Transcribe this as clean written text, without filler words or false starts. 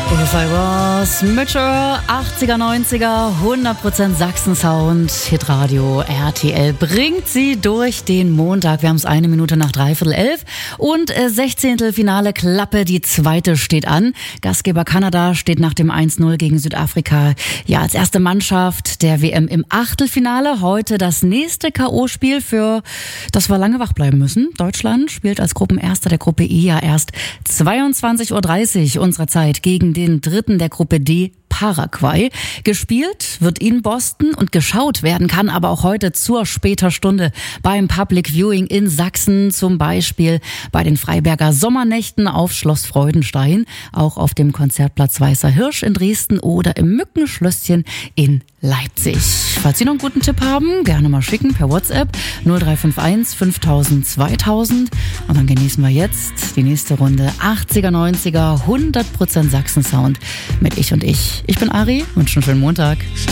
If I was Mature, 80er, 90er, 100% Sachsen-Sound, Hitradio RTL bringt sie durch den Montag. Wir haben es 1 Minute nach 11:15 und 16. Finale Klappe, die zweite steht an. Gastgeber Kanada steht nach dem 1-0 gegen Südafrika ja als erste Mannschaft der WM im Achtelfinale. Heute das nächste K.O.-Spiel, für das wir lange wach bleiben müssen. Deutschland spielt als Gruppenerster der Gruppe E ja erst 22:30 Uhr unserer Zeit gegen den Dritten der Gruppe D, Paraguay. Gespielt wird in Boston und geschaut werden kann aber auch heute zur später Stunde beim Public Viewing in Sachsen, zum Beispiel bei den Freiberger Sommernächten auf Schloss Freudenstein, auch auf dem Konzertplatz Weißer Hirsch in Dresden oder im Mückenschlösschen in Leipzig. Falls Sie noch einen guten Tipp haben, gerne mal schicken per WhatsApp 0351 5000 2000 und dann genießen wir jetzt die nächste Runde 80er, 90er, 100% Sachsen-Sound mit Ich und Ich. Ich bin Ari, wünsche einen schönen Montag.